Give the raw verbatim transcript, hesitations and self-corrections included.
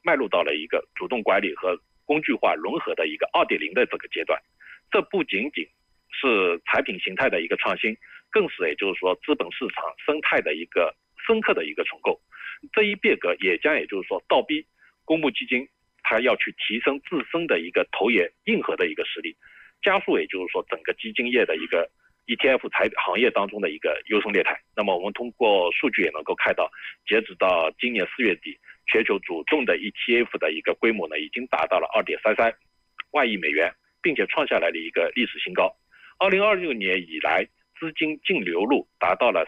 迈入到了一个主动管理和工具化融合的一个 二点零 的这个阶段。这不仅仅是产品形态的一个创新，更是也就是说资本市场生态的一个深刻的一个重构。这一变革也将也就是说倒逼公募基金它要去提升自身的一个投研硬核的一个实力，加速也就是说整个基金业的一个 E T F 产行业当中的一个优胜劣汰。那么我们通过数据也能够看到，截止到今年四月底，全球主动的 E T F 的一个规模呢，已经达到了 二点三三万亿美元，并且创下来了一个历史新高。二零二六年以来，资金净流入达到了